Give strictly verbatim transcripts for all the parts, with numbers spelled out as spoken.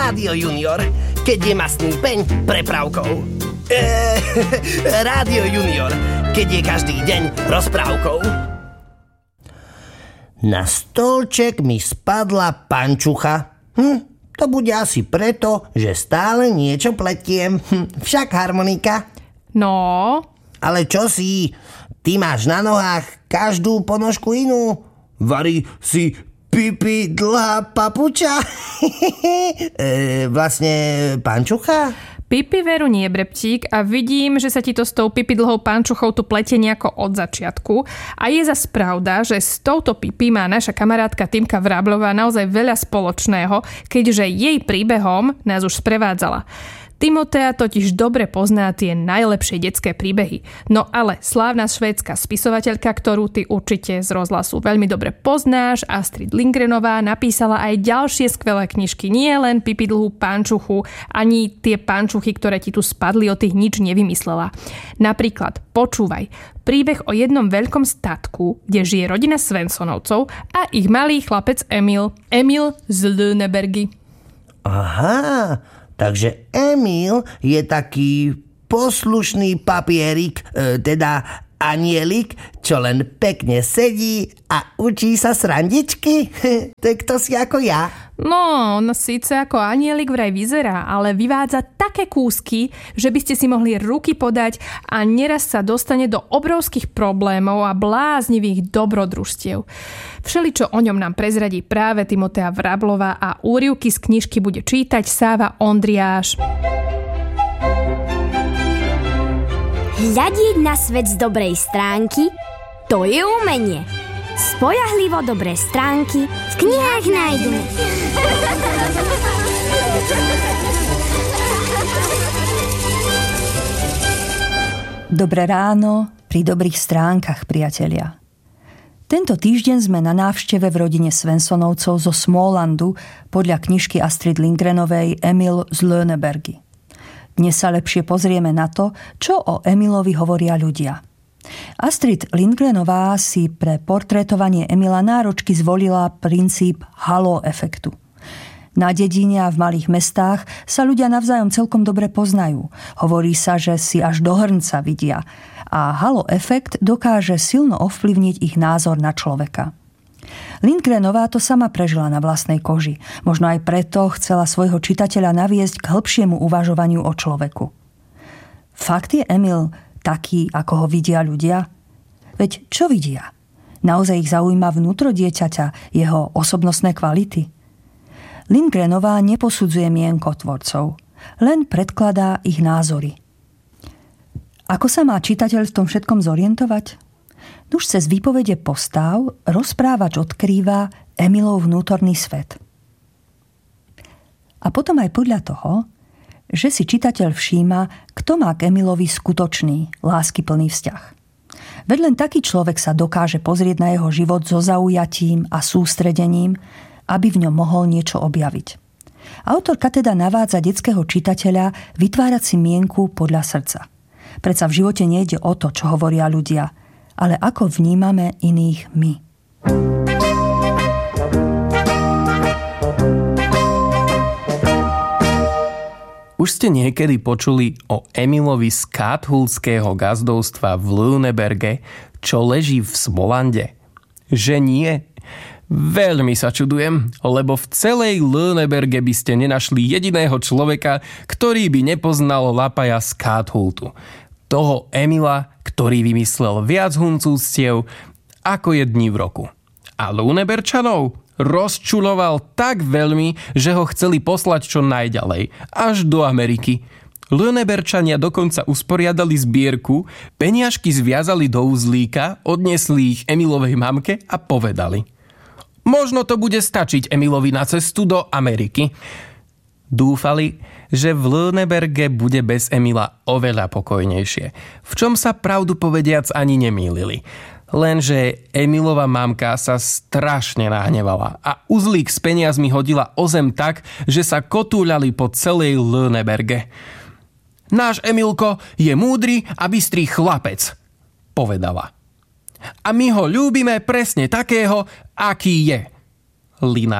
Rádio Junior, keď je mastný peň prepravkou. Eee, Rádio Junior, keď je každý deň rozprávkou. Na stolček mi spadla pančucha. Hm, to bude asi preto, že stále niečo pletiem. Hm, však harmonika. No? Ale čo si? Ty máš na nohách každú ponožku inú. Vari si pipi dlhá papuča. e, vlastne pančucha? Pipi veru nie, Brebtík, a vidím, že sa ti to s tou pipi dlhou pančuchou tu pletie nejako od začiatku. A je zas pravda, že s touto pipi má naša kamarátka Týmka Vrablová naozaj veľa spoločného, keďže jej príbehom nás už sprevádzala. Timotea totiž dobre pozná tie najlepšie detské príbehy. No ale slávna švédska spisovateľka, ktorú ty určite z rozhlasu veľmi dobre poznáš, Astrid Lindgrenová, napísala aj ďalšie skvelé knižky. Nie len Pipi dlhú pančuchu, ani tie pančuchy, ktoré ti tu spadli, o tých nič nevymyslela. Napríklad, počúvaj, príbeh o jednom veľkom statku, kde žije rodina Svensonovcov a ich malý chlapec Emil. Emil z Lönnebergy. Aha, takže Emil je taký poslušný papierik, e, teda anielik, čo len pekne sedí a učí sa srandičky. To je kto si ako ja. No, on síce ako anielik vraj vyzerá, ale vyvádza také kúsky, že by ste si mohli ruky podať a neraz sa dostane do obrovských problémov a bláznivých dobrodružstiev. Všeličo o ňom nám prezradí práve Timotea Vrablová a úryvky z knižky bude čítať Sáva Ondriáš. Hľadieť na svet z dobrej stránky, to je umenie. Spoľahlivo dobré stránky v knihách nájdeme. Dobré ráno pri dobrých stránkach, priatelia. Tento týždeň sme na návšteve v rodine Svensonovcov zo Smålandu podľa knižky Astrid Lindgrenovej Emil z Lönnebergy. Dnes sa lepšie pozrieme na to, čo o Emilovi hovoria ľudia. Astrid Lindgrenová si pre portrétovanie Emila náročky zvolila princíp halo efektu. Na dedine a v malých mestách sa ľudia navzájom celkom dobre poznajú. Hovorí sa, že si až do hrnca vidia. A halo efekt dokáže silno ovplyvniť ich názor na človeka. Lindgrenová to sama prežila na vlastnej koži. Možno aj preto chcela svojho čitateľa naviesť k hĺbšiemu uvažovaniu o človeku. Fakt je Emil taký, ako ho vidia ľudia? Veď čo vidia? Naozaj ich zaujíma vnútro dieťaťa, jeho osobnostné kvality? Lindgrenová neposudzuje mienko tvorcov, len predkladá ich názory. Ako sa má čitateľ v tom všetkom zorientovať? Už cez výpovede postav rozprávač odkrýva Emilov vnútorný svet. A potom aj podľa toho, že si čitateľ všíma, kto má k Emilovi skutočný, láskyplný vzťah. Veď len taký človek sa dokáže pozrieť na jeho život so zaujatím a sústredením, aby v ňom mohol niečo objaviť. Autorka teda navádza detského čitateľa vytvárať si mienku podľa srdca. Predsa v živote nejde o to, čo hovoria ľudia, ale ako vnímame iných my. Už ste niekedy počuli o Emilovi z Kathulského gazdovstva v Lönneberge, čo leží v Smolande? Že nie? Veľmi sa čudujem, lebo v celej Lönneberge by ste nenašli jediného človeka, ktorý by nepoznal Lapaja z Kathultu. Toho Emila, ktorý vymyslel viac huncústiev, ako je dní v roku. A Lönneberčanov rozčuloval tak veľmi, že ho chceli poslať čo najďalej, až do Ameriky. Lönneberčania dokonca usporiadali zbierku, peniažky zviazali do uzlíka, odnesli ich Emilovej mamke a povedali: možno to bude stačiť Emilovi na cestu do Ameriky. Dúfali, že v Lönneberge bude bez Emila oveľa pokojnejšie, v čom sa pravdu povediac ani nemýlili. Lenže Emilova mamka sa strašne nahnevala a uzlík s peniazmi hodila o zem tak, že sa kotúľali po celej Lönneberge. Náš Emilko je múdry a bystrý chlapec, povedala. A my ho ľúbime presne takého, aký je. Lina,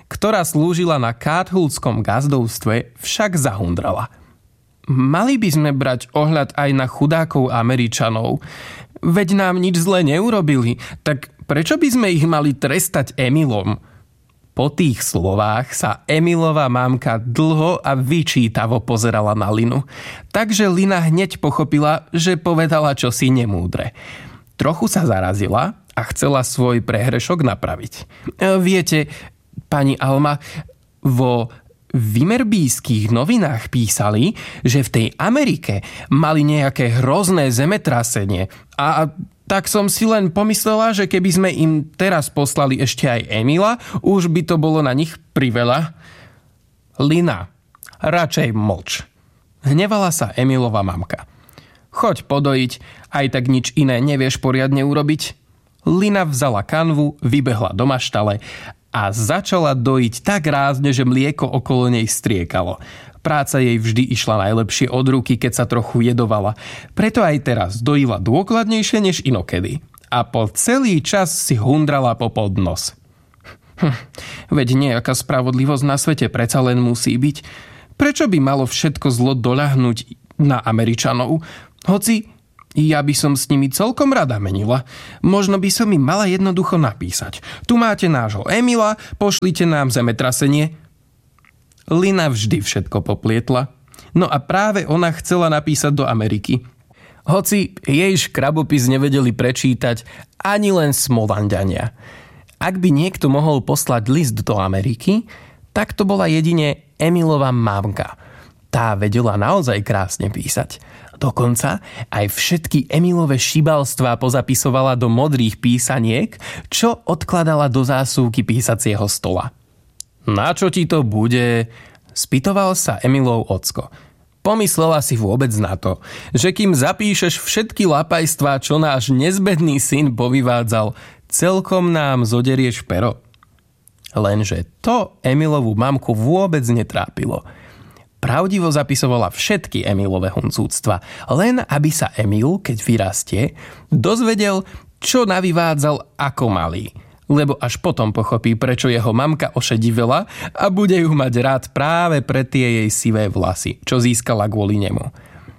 ktorá slúžila na Cathoolskom gazdovstve, však zahundrala. Mali by sme brať ohľad aj na chudákov Američanov. Veď nám nič zle neurobili, tak prečo by sme ich mali trestať Emilom? Po tých slovách sa Emilova mamka dlho a vyčítavo pozerala na Linu. Takže Lina hneď pochopila, že povedala čosi nemúdre. Trochu sa zarazila a chcela svoj prehrešok napraviť. Viete, pani Alma, vo Vimmerbijských novinách písali, že v tej Amerike mali nejaké hrozné zemetrasenie a tak som si len pomyslela, že keby sme im teraz poslali ešte aj Emila, už by to bolo na nich priveľa. Lina, radšej mlč. Hnevala sa Emilova mamka. Choď podojiť, aj tak nič iné nevieš poriadne urobiť. Lina vzala kanvu, vybehla do maštale a začala dojiť tak rázne, že mlieko okolo nej striekalo. Práca jej vždy išla najlepšie od ruky, keď sa trochu jedovala. Preto aj teraz dojila dôkladnejšie než inokedy. A po celý čas si hundrala po podnos. Hm, veď nejaká spravodlivosť na svete predsa len musí byť. Prečo by malo všetko zlo doľahnúť na Američanov? Hoci ja by som s nimi celkom rada menila. Možno by som im mala jednoducho napísať. Tu máte nášho Emila, pošlite nám zemetrasenie. Lina vždy všetko poplietla. No a práve ona chcela napísať do Ameriky. Hoci jej škrabopis nevedeli prečítať ani len Smolandania. Ak by niekto mohol poslať list do Ameriky, tak to bola jedine Emilova mamka. Tá vedela naozaj krásne písať. Dokonca aj všetky Emilove šibalstvá pozapisovala do modrých písaniek, čo odkladala do zásuvky písacieho stola. Na čo ti to bude? Spýtoval sa Emilov ocko. Pomyslela si vôbec na to, že kým zapíšeš všetky lapajstvá, čo náš nezbedný syn povyvádzal, celkom nám zoderieš pero? Lenže to Emilovu mamku vôbec netrápilo. Pravdivo zapisovala všetky Emilove huncúctva, len aby sa Emil, keď vyrastie, dozvedel, čo navyvádzal ako malý. Lebo až potom pochopí, prečo jeho mamka ošedivela a bude ju mať rád práve pre tie jej sivé vlasy, čo získala kvôli nemu.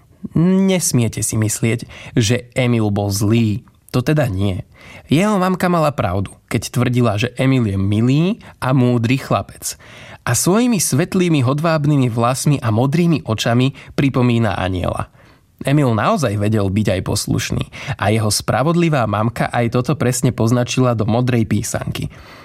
Nesmiete si myslieť, že Emil bol zlý. To teda nie. Jeho mamka mala pravdu, keď tvrdila, že Emil je milý a múdry chlapec. A svojimi svetlými hodvábnymi vlasmi a modrými očami pripomína aniela. Emil naozaj vedel byť aj poslušný a jeho spravodlivá mamka aj toto presne poznačila do modrej písanky.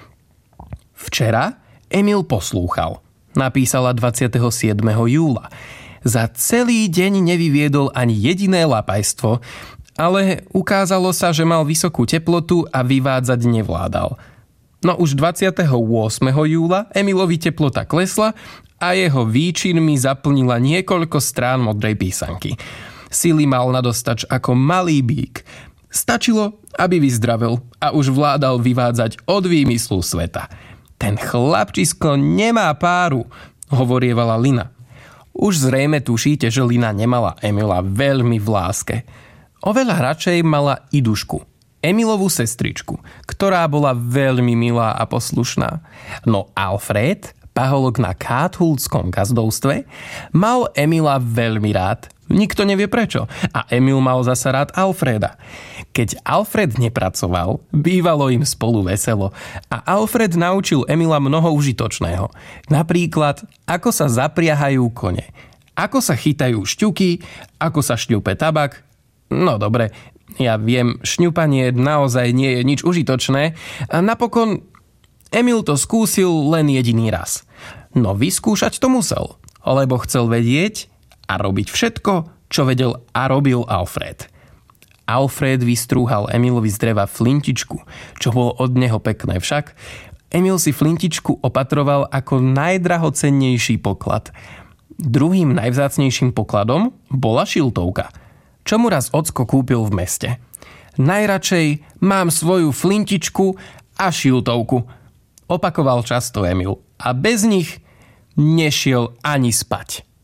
Včera Emil poslúchal. Napísala dvadsiateho siedmeho júla. Za celý deň nevyviedol ani jediné lapajstvo, ale ukázalo sa, že mal vysokú teplotu a vyvádzať nevládal. No už dvadsiateho ôsmeho júla Emilovi teplota klesla a jeho výčinmi zaplnila niekoľko strán modrej písanky. Sily mal na dostač ako malý bík. Stačilo, aby vyzdravel a už vládal vyvádzať od výmyslu sveta. Ten chlapčisko nemá páru, hovorievala Lina. Už zrejme tušíte, že Lina nemala Emila veľmi v láske. Oveľa radšej mala Idušku, Emilovú sestričku, ktorá bola veľmi milá a poslušná. No Alfred, paholok na Cathoolskom gazdovstve, mal Emila veľmi rád. Nikto nevie prečo. A Emil mal zasa rád Alfreda. Keď Alfred nepracoval, bývalo im spolu veselo. A Alfred naučil Emila mnoho užitočného. Napríklad, ako sa zapriahajú kone, ako sa chytajú šťuky, ako sa šňupe tabak. No dobre, ja viem, šňupanie naozaj nie je nič užitočné. A napokon Emil to skúsil len jediný raz. No vyskúšať to musel, lebo chcel vedieť a robiť všetko, čo vedel a robil Alfred. Alfred vystrúhal Emilovi z dreva flintičku, čo bolo od neho pekné však. Emil si flintičku opatroval ako najdrahocennejší poklad. Druhým najvzácnejším pokladom bola šiltovka, čo mu raz ocko kúpil v meste. Najradšej mám svoju flintičku a šiltovku, opakoval často Emil a bez nich nešiel ani spať.